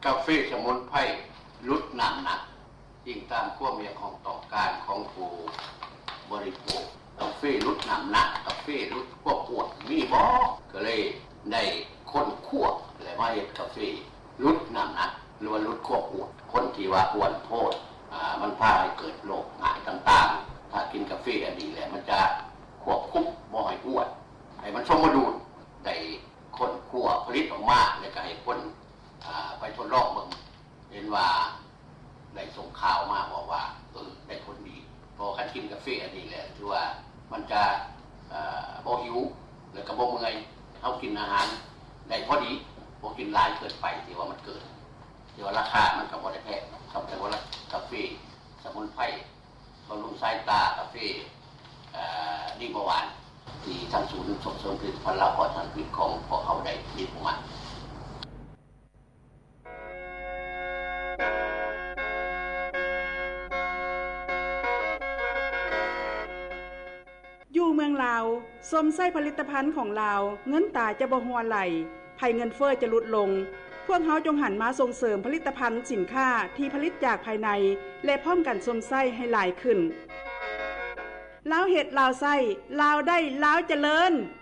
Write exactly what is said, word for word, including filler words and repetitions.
กาแฟสมุนไพรลดน้ำหนักยิ่งตามความอยากของต้องการของผู้บริโภคกาแฟลดน้ำหนักกาแฟลดความอ้วนมีบ่ก็เลยได้คนคั่วและมาเฮ็ดกาแฟลดน้ำหนักหรือว่าลดความอ้วนคนที่ว่าอ้วนโพดอ่ามันพาให้เกิดโรคหลายต่างๆถ้ากินกาแฟอันนี้แหละมันจะควบคุมบ่ให้อ้วนให้มันสมดุลได้คนคั่วผลิตออกมาแล้วก็ให้คนอ่าไปทดลองเบิ่งเห็นว่าได้ส่งข่าวมาบอกว่าเออได้ผลดีพอคันกินกาแฟอันนี้แหละถือว่ามันจะเอ่อบ่หิวแล้วก็บ่เมื่อยเฮากินอาหารได้พอดีบ่กินหลายเกินไปที่ว่ามันเกินที่ว่าราคามันก็บ่ได้แพงครับแต่ว่ากาแฟสมุนไพรบำรุงสายตากาแฟเอ่อดีเบาหวานที่ทางศูนย์ส่งเสริมผลิตภัณฑ์ลาพอทันพิษของพวกเขาได้มีประมาณอยู่เมืองลาวสมไส้ผลิตภัณฑ์ของลาวเงินตาจะบ่ฮัวไหลภัยเงินเฟ้อจะลดลงพวกเฮาจงหันมาส่งเสริมผลิตภัณฑ์สินค้าที่ผลิตจากภายในและพร้อมกันสมไส้ให้หลายขึ้นลาวเฮ็ดลาวไส้ลาวได้ลาวเจริญ